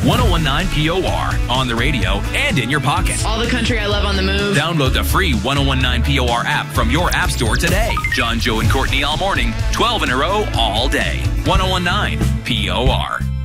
1019 POR on the radio and in your pocket. All the country I love on the move. Download the free 1019 POR app from your app store today. John, Joe, and Courtney all morning, 12 in a row all day. 1019 POR.